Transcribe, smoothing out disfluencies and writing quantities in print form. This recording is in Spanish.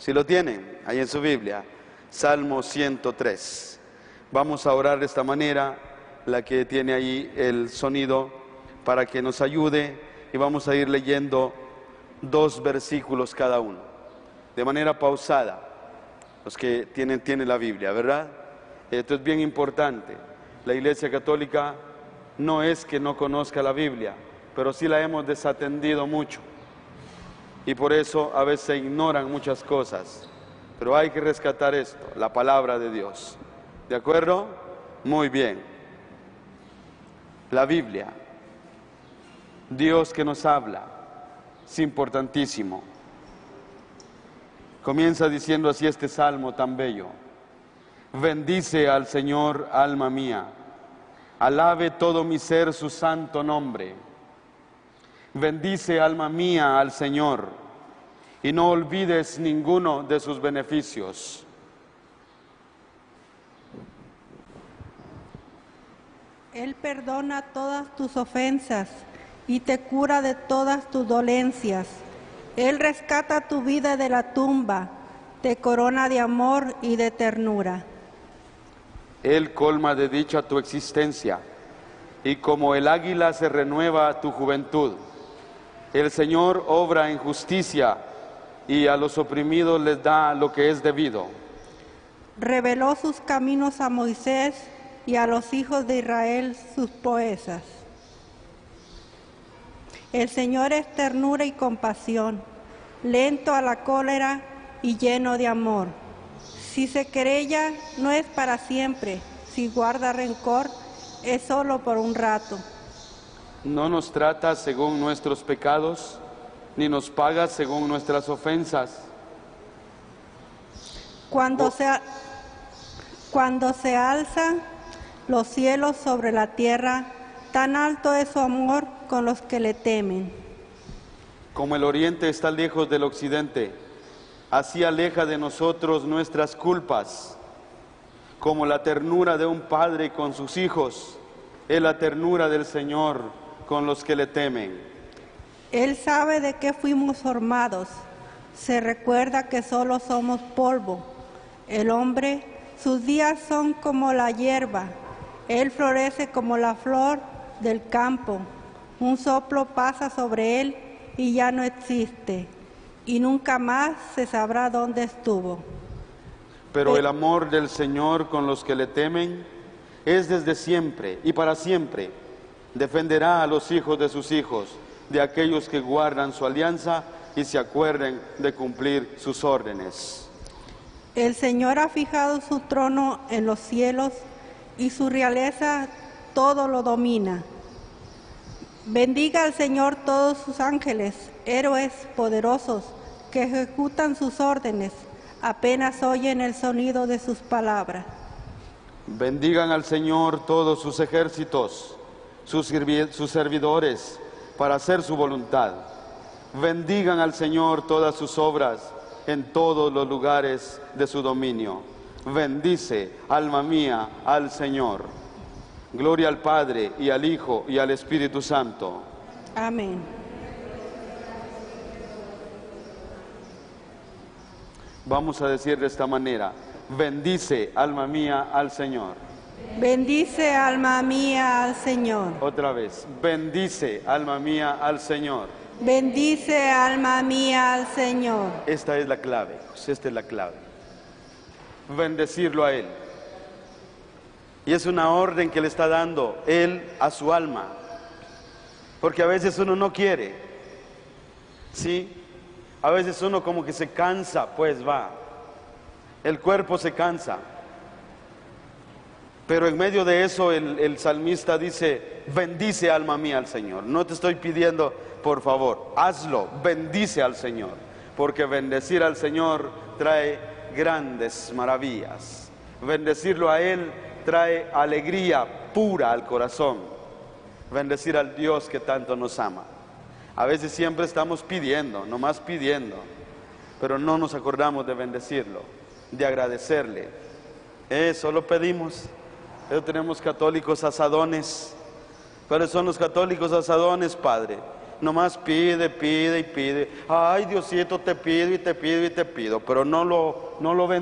Si lo tienen, ahí en su Biblia, Salmo 103. Vamos a orar de esta manera, la que tiene ahí el sonido, para que nos ayude, y vamos a ir leyendo 2 versículos cada uno, de manera pausada, los que tienen la Biblia, ¿verdad? Esto es bien importante. La Iglesia Católica no es que no conozca la Biblia, pero sí la hemos desatendido mucho. Y por eso a veces se ignoran muchas cosas. Pero hay que rescatar esto, la palabra de Dios. ¿De acuerdo? Muy bien. La Biblia, Dios que nos habla, es importantísimo. Comienza diciendo así este salmo tan bello. Bendice al Señor, alma mía. Alabe todo mi ser su santo nombre. Bendice, alma mía, al Señor, y no olvides ninguno de sus beneficios. Él perdona todas tus ofensas y te cura de todas tus dolencias. Él rescata tu vida de la tumba, te corona de amor y de ternura. Él colma de dicha tu existencia, y como el águila se renueva tu juventud. El Señor obra en justicia, y a los oprimidos les da lo que es debido. Reveló sus caminos a Moisés y a los hijos de Israel sus proezas. El Señor es ternura y compasión, lento a la cólera y lleno de amor. Si se querella, no es para siempre. Si guarda rencor, es solo por un rato. No nos trata según nuestros pecados, ni nos paga según nuestras ofensas. Cuando se alzan los cielos sobre la tierra, tan alto es su amor con los que le temen. Como el oriente está lejos del occidente, así aleja de nosotros nuestras culpas. Como la ternura de un padre con sus hijos, es la ternura del Señor con los que le temen. Él sabe de qué fuimos formados, se recuerda que solo somos polvo. El hombre, sus días son como la hierba, él florece como la flor del campo. Un soplo pasa sobre él y ya no existe, y nunca más se sabrá dónde estuvo. Pero el amor del Señor con los que le temen es desde siempre y para siempre. Defenderá a los hijos de sus hijos, de aquellos que guardan su alianza y se acuerden de cumplir sus órdenes. El Señor ha fijado su trono en los cielos y su realeza todo lo domina. Bendiga al Señor todos sus ángeles, héroes poderosos que ejecutan sus órdenes, apenas oyen el sonido de sus palabras. Bendigan al Señor todos sus ejércitos, sus servidores, para hacer su voluntad. Bendigan al Señor todas sus obras en todos los lugares de su dominio. Bendice, alma mía, al Señor. Gloria al Padre, y al Hijo, y al Espíritu Santo. Amén. Vamos a decir de esta manera: bendice, alma mía, al Señor. Bendice, alma mía, al Señor. Otra vez, bendice, alma mía, al Señor. Bendice, alma mía, al Señor. Esta es la clave, esta es la clave. Bendecirlo a Él. Y es una orden que le está dando Él a su alma. Porque a veces uno no quiere, ¿sí? A veces uno como que se cansa, pues va. El cuerpo se cansa. Pero en medio de eso el salmista dice: bendice, alma mía, al Señor. No te estoy pidiendo, por favor, hazlo, bendice al Señor. Porque bendecir al Señor trae grandes maravillas. Bendecirlo a Él trae alegría pura al corazón. Bendecir al Dios que tanto nos ama. A veces siempre estamos pidiendo, nomás pidiendo, pero no nos acordamos de bendecirlo, de agradecerle. Solo pedimos. Pero tenemos católicos asadones. ¿Cuáles son los católicos asadones, Padre? nomás pide, pide y pide. Ay, Diosito, te pido y te pido y te pido, pero no lo